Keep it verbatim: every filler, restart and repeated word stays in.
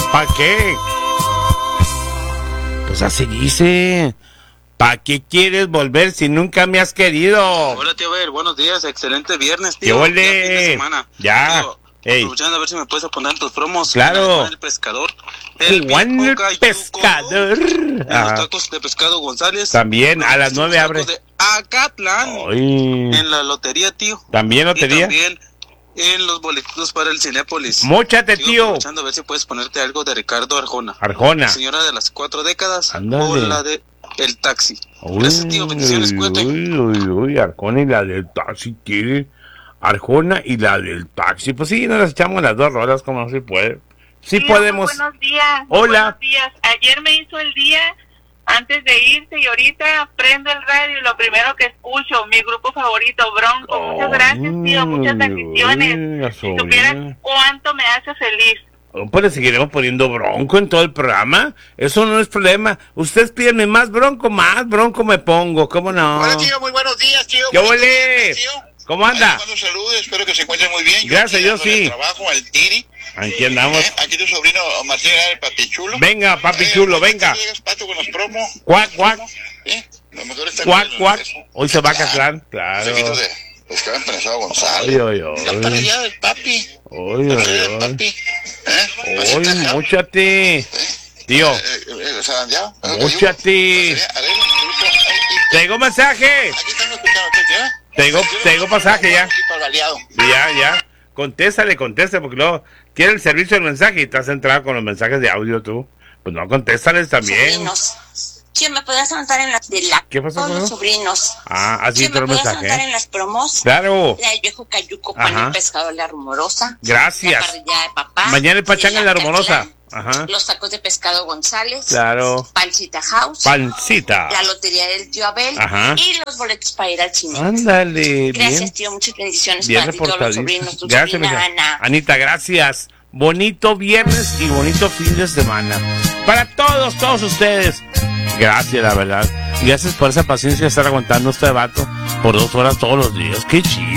¿para qué? Pues así dice. ¿Para qué quieres volver si nunca me has querido? Hola, tío Abel, buenos días, excelente viernes, tío. ¿Qué ole? Ya fin de semana. Ya. Tío, Ey. aprovechando a ver si me puedes poner tus promos. Claro. Juan el pescador. El Juan el Pico pescador. En Ajá. los tacos de pescado González. También a las En los nueve abre. tacos de Acatlán. Ay. En la lotería, tío. ¿También Y lotería? también en los boletos para el Cinépolis. Móchate, Sigo tío. aprovechando a ver si puedes ponerte algo de Ricardo Arjona. Arjona. Señora de las cuatro décadas. Ándale. O la de El Taxi. Uy, Gracias, tío. Bendiciones, cuídate. uy, uy, uy, Arjona y la del taxi, ¿qué? Arjona y la del taxi. Pues sí, nos las echamos las dos rolas como no se puede. Sí, Sí, podemos. muy buenos días. muy Hola. Buenos días. Ayer me hizo el día antes de irse y ahorita prendo el radio y lo primero que escucho, mi grupo favorito, Bronco. Muchas gracias, tío. Muchas bendiciones. Si supieras cuánto me hace feliz. Pues le seguiremos poniendo Bronco en todo el programa. Eso no es problema. Ustedes pídenme más Bronco, más Bronco me pongo. ¿Cómo no? Hola, tío, muy buenos días, tío. ¿Qué Buenos huele? días, tío. ¿Cómo anda? Ay, mando saludos, espero que se encuentren muy bien. Gracias, yo dándole sí. el trabajo al Tiri. Aquí andamos. ¿Eh? Aquí tu sobrino Martín, el papi chulo. Venga, papi Eh, chulo, ¿cuándo venga. llegas, Pato, con los promos? Cuac, cuac. ¿Eh? Lo mejor está Cuac, con cuac. eso. Hoy se va a Claro. Catlán, claro. Taquitos de pescado empanizado González. Ay, ay, ay. Ya para allá del papi. Oy, Para allá del oy, oy. papi. ¿Eh? Oy, Vasita, móchate. Tío, Eh, eh, zarandeado. ¿Eh? móchate. Pasaría, a ver, ay, ay, Te digo mensaje. Aquí están escuchando, ¿eh? Te digo, te digo pasaje ya. Aquí para el baleado. Ya, ya. Contéstale, contéstale, porque luego quiere el servicio del mensaje y te has entrado con los mensajes de audio tú. Pues no, contéstales también. Sobrinos. ¿Quién me podrás anotar en las de la ¿Qué pasó, con Juan? los sobrinos? Ah, así ¿Quién me entró el podrás mensaje. anotar ¿eh? en las promos? Claro. La del viejo Cayuco, Pan Ajá. el pescador, la rumorosa. Gracias. La parrilla de papá. Mañana el pachanga en la rumorosa. Catlán, Ajá. Los tacos de pescado González. Claro. Pancita House. Pancita. La lotería del tío Abel. Ajá. Y los boletos para ir al cine. Ándale, Gracias, bien. tío. Muchas bendiciones Bien para ti, todos los reportadito. sobrinos. Tu Gracias, sobrina mija. Ana. Anita, gracias. Bonito viernes y bonito fin de semana. Para todos, todos ustedes. Gracias, la verdad. Gracias por esa paciencia de estar aguantando este vato por dos horas todos los días. Qué chido.